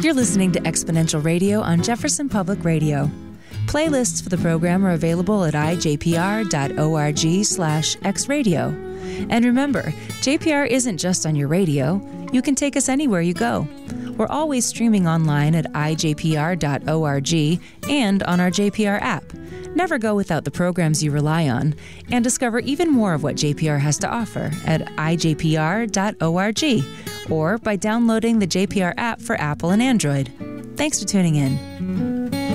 You're listening to Exponential Radio on Jefferson Public Radio. Playlists for the program are available at ijpr.org/xradio. And remember, JPR isn't just on your radio. You can take us anywhere you go. We're always streaming online at ijpr.org and on our JPR app. Never go without the programs you rely on, and discover even more of what JPR has to offer at ijpr.org or by downloading the JPR app for Apple and Android. Thanks for tuning in.